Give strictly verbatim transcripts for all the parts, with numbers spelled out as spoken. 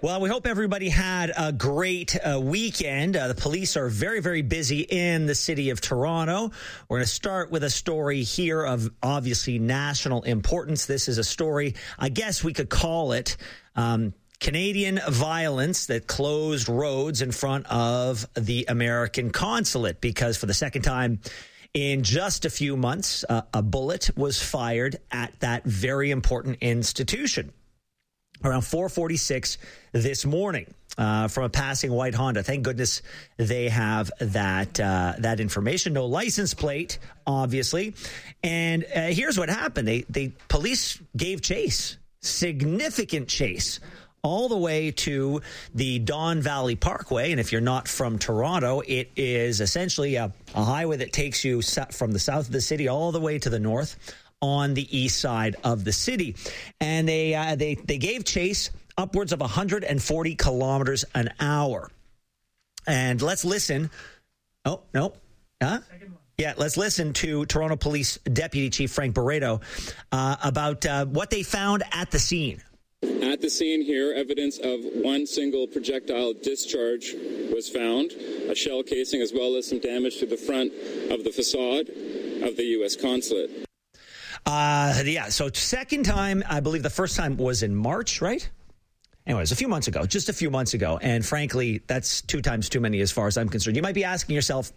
Well, we hope everybody had a great uh, weekend. Uh, the police are very, very busy in the city of Toronto. We're going to start with a story here of obviously national importance. This is a story, I guess we could call it um, Canadian violence that closed roads in front of the American consulate, because for the second time in just a few months, uh, a bullet was fired at that very important institution. Around four forty-six this morning uh, from a passing white Honda. Thank goodness they have that uh, that information. No license plate, obviously. And uh, here's what happened. They, they police gave chase, significant chase, all the way to the Don Valley Parkway. And if you're not from Toronto, it is essentially a, a highway that takes you from the south of the city all the way to the north, on the east side of the city. And they uh, they they gave chase upwards of one hundred forty kilometers an hour. And let's listen. Oh, no. Huh? Yeah, let's listen to Toronto Police Deputy Chief Frank Barreto uh, about uh, what they found at the scene. At the scene here, evidence of one single projectile discharge was found, a shell casing, as well as some damage to the front of the facade of the U S consulate. Uh, yeah, so second time, I believe the first time was in March, right? Anyways, a few months ago, just a few months ago. And frankly, that's two times too many as far as I'm concerned. You might be asking yourself,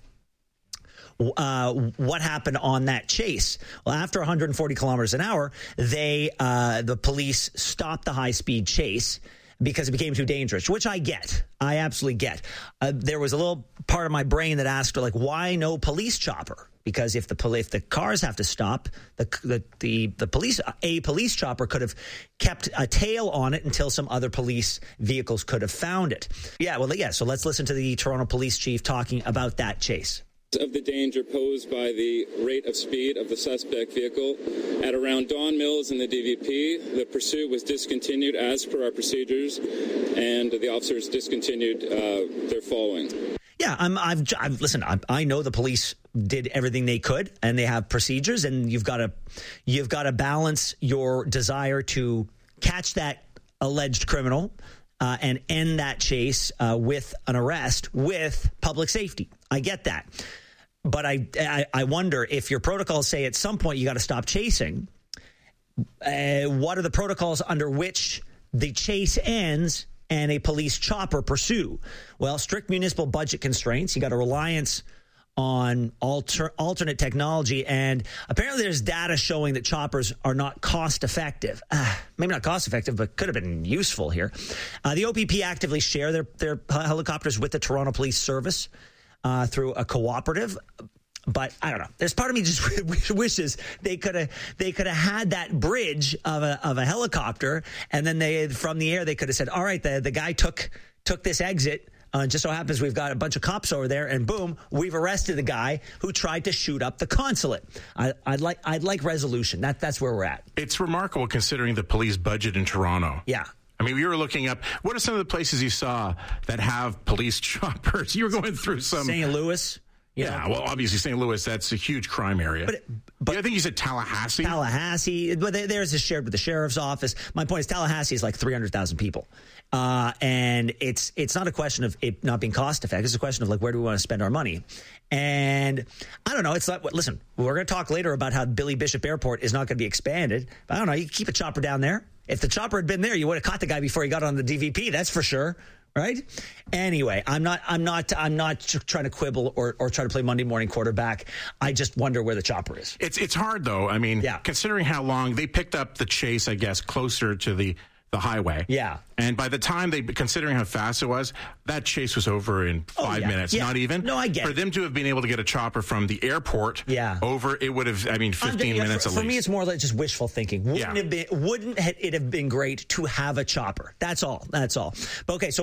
uh, what happened on that chase? Well, after one hundred forty kilometers an hour, they, uh, the police stopped the high-speed chase because it became too dangerous, which I get. I absolutely get. Uh, there was a little part of my brain that asked, like, why no police chopper? Because if the if the cars have to stop, the the the, the police a police chopper could have kept a tail on it until some other police vehicles could have found it. Yeah, well, yeah. So let's listen to the Toronto Police Chief talking about that chase. Of the danger posed by the rate of speed of the suspect vehicle at around Don Mills in the D V P, the pursuit was discontinued as per our procedures, and the officers discontinued uh, their following. Yeah, I'm, I've, I've listen. I, I know the police did everything they could, and they have procedures, and you've got to, you've got to balance your desire to catch that alleged criminal uh, and end that chase uh, with an arrest with public safety. I get that, but I, I, I wonder if your protocols say at some point you got to stop chasing. Uh, what are the protocols under which the chase ends and a police chopper pursue? Well, strict municipal budget constraints. You got a reliance on alter, alternate technology. And apparently there's data showing that choppers are not cost effective. Uh, maybe not cost effective, but could have been useful here. Uh, the O P P actively share their, their helicopters with the Toronto Police Service uh, through a cooperative. But I don't know. There's part of me just wishes they could have they could have had that bridge of a of a helicopter, and then they from the air they could have said, "All right, the the guy took took this exit. Uh, just so happens we've got a bunch of cops over there, and boom, we've arrested the guy who tried to shoot up the consulate." I, I'd like I'd like resolution. That that's where we're at. It's remarkable considering the police budget in Toronto. Yeah. I mean, we were looking up, what are some of the places you saw that have police choppers? You were going through some... Saint Louis. Yeah, well, obviously Saint Louis, that's a huge crime area. But, but yeah, I think you said Tallahassee. Tallahassee, but there's a shared with the sheriff's office. My point is Tallahassee is like three hundred thousand people. Uh, and it's it's not a question of it not being cost effective. It's a question of like, where do we want to spend our money? And I don't know. It's not, listen, we're going to talk later about how Billy Bishop Airport is not going to be expanded. But I don't know. You keep a chopper down there. If the chopper had been there, you would have caught the guy before he got on the D V P. That's for sure. Right. Anyway, I'm not I'm not I'm not trying to quibble or, or try to play Monday morning quarterback. I just wonder where the chopper is. It's it's hard, though. I mean, yeah. Considering how long they picked up the chase, I guess, closer to the the highway. Yeah. And by the time they, considering how fast it was, that chase was over in five oh, yeah. minutes, yeah. not even. No, I get For it. them to have been able to get a chopper from the airport yeah. over, it would have, I mean, fifteen yeah, minutes for, at for least. For me, it's more like just wishful thinking. Wouldn't, yeah. it, be, wouldn't it have been great to have a chopper? That's all. That's all. But okay, so